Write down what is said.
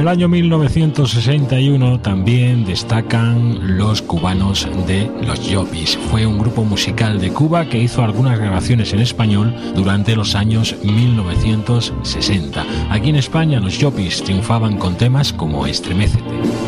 el año 1961 también destacan los cubanos de Los Llopis. Fue un grupo musical de Cuba que hizo algunas grabaciones en español durante los años 1960. Aquí en España los Llopis triunfaban con temas como Estremécete.